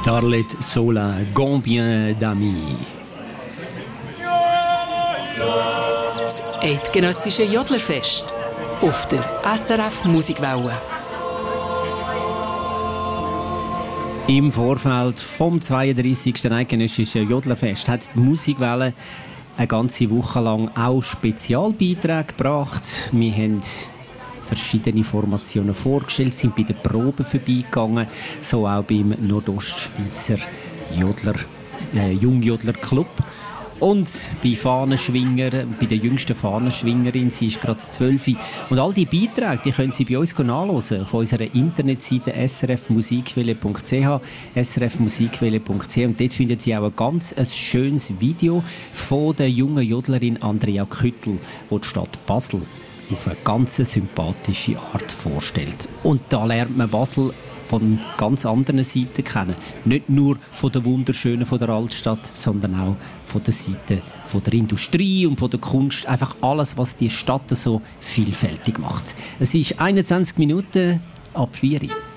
Darlet Sola, Combien d'amis. Das eidgenössische Jodlerfest auf der SRF Musikwelle. Im Vorfeld vom 32. Eidgenössischen Jodlerfest hat die Musikwelle eine ganze Woche lang auch Spezialbeiträge gebracht. Wir haben verschiedene Formationen vorgestellt, sind bei den Proben vorbeigegangen, so auch beim Nordostschweizer Jungjodler Club. Und bei Fahnenschwinger, bei der jüngsten Fahnenschwingerin, sie ist gerade 12. Und all die Beiträge, die können Sie bei uns nachhören auf unserer Internetseite srfmusikwelle.ch, srfmusikwelle.ch. Und dort finden Sie auch ein schönes Video von der jungen Jodlerin Andrea Küttel, die die Stadt Basel auf eine ganz sympathische Art vorstellt. Und da lernt man Basel von ganz anderen Seiten kennen. Nicht nur von der wunderschönen von der Altstadt, sondern auch von der Seite von der Industrie und von der Kunst. Einfach alles, was die Stadt so vielfältig macht. Es ist 21 Minuten ab 4 Uhr.